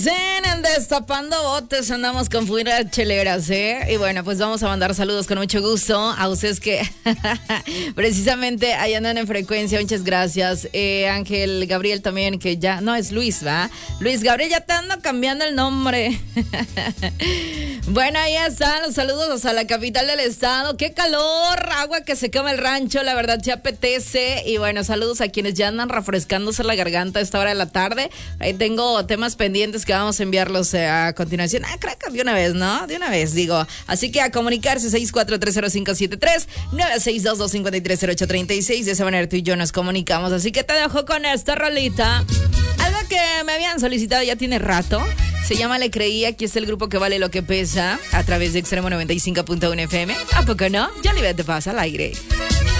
en Destapando Botes, andamos con fueras cheleras, ¿eh? Y bueno, pues vamos a mandar saludos con mucho gusto a ustedes que precisamente ahí andan en frecuencia. Muchas gracias. Ángel Gabriel también, que ya, no, es Luis, ¿va? Luis Gabriel, ya te ando cambiando el nombre. Bueno, ahí están los saludos hasta la capital del estado. ¡Qué calor! Agua que se quema el rancho, la verdad se apetece. Y bueno, saludos a quienes ya andan refrescándose la garganta a esta hora de la tarde. Ahí tengo temas pendientes que vamos a enviarlos a continuación. Creo que de una vez, ¿no? De una vez, digo. Así que a comunicarse 6430573 962-253-0836. De esa manera tú y yo nos comunicamos. Así que te dejo con esta rolita. Algo que me habían solicitado ya tiene rato. Se llama Le Creí. Aquí es el grupo que vale lo que pesa a través de Extremo 95.1 FM. ¿A poco no? Ya le te pasa al aire.